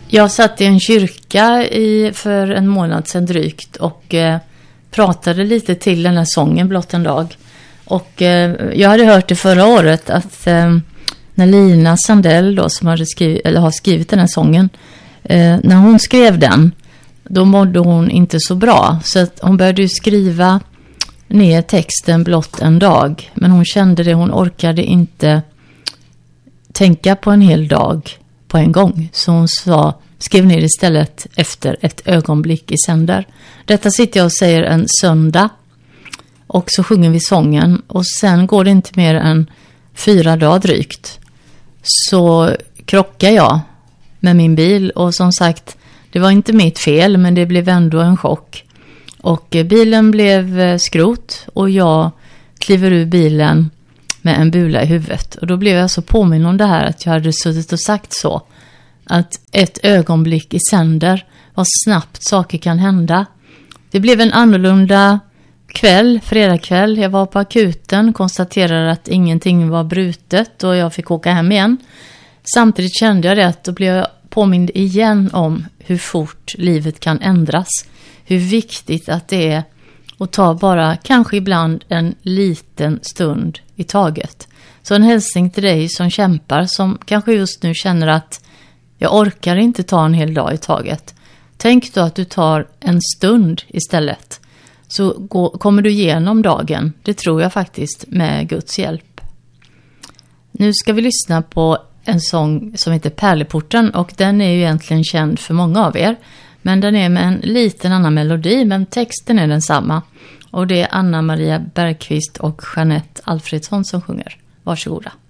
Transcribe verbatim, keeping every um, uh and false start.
Jag satt i en kyrka i, för en månad sedan drygt och eh, pratade lite till den här sången Blott en dag. Och eh, jag hade hört det förra året att eh, när Lina Sandell då, som hade skrivit, eller har skrivit den här sången, eh, när hon skrev den, då mådde hon inte så bra. Så att hon började ju skriva ner texten Blott en dag. Men hon kände det, hon orkade inte tänka på en hel dag på en gång. Så hon sa, skrev ner istället efter ett ögonblick i sänder. Detta sitter jag och säger en söndag. Och så sjunger vi sången. Och sen går det inte mer än fyra dagar drygt. Så krockar jag med min bil. Och som sagt, det var inte mitt fel, men det blev ändå en chock. Och bilen blev skrot och jag kliver ur bilen med en bula i huvudet. Och då blev jag så påminn om det här att jag hade suttit och sagt så. Att ett ögonblick i sänder, vad snabbt saker kan hända. Det blev en annorlunda kväll, fredagkväll. Jag var på akuten, konstaterade att ingenting var brutet och jag fick åka hem igen. Samtidigt kände jag det att då blev jag påmind igen om hur fort livet kan ändras. Hur viktigt att det är att ta bara kanske ibland en liten stund i taget. Så en hälsning till dig som kämpar, som kanske just nu känner att jag orkar inte ta en hel dag i taget. Tänk då att du tar en stund istället. Så gå, kommer du igenom dagen, det tror jag faktiskt, med Guds hjälp. Nu ska vi lyssna på en sång som heter Pärleporten, och den är ju egentligen känd för många av er. Men den är med en liten annan melodi, men texten är densamma. Och det är Anna Maria Bergqvist och Jeanette Alfredsson som sjunger. Varsågoda.